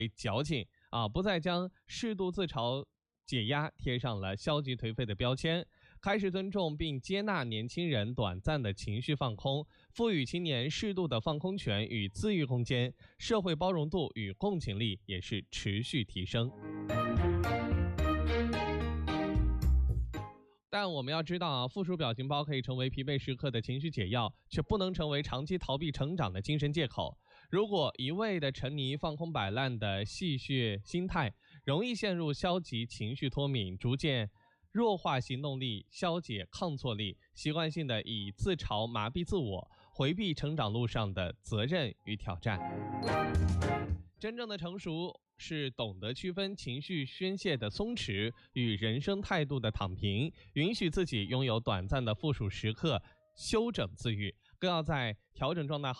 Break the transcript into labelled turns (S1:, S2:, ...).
S1: 矫情啊，不再将适度自嘲解压贴上了消极颓废的标签，开始尊重并接纳年轻人短暂的情绪放空，赋予青年适度的放空权与自愈空间，社会包容度与共情力也是持续提升。但我们要知道啊，附属表情包可以成为疲惫时刻的情绪解药，却不能成为长期逃避成长的精神借口。如果一味地沉迷放空摆烂的戏谑心态，容易陷入消极情绪脱敏，逐渐弱化行动力，消解抗挫力，习惯性的以自嘲麻痹自我，回避成长路上的责任与挑战。真正的成熟是懂得区分情绪宣泄的松弛与人生态度的躺平，允许自己拥有短暂的负数时刻，休整自愈，更要在调整状态后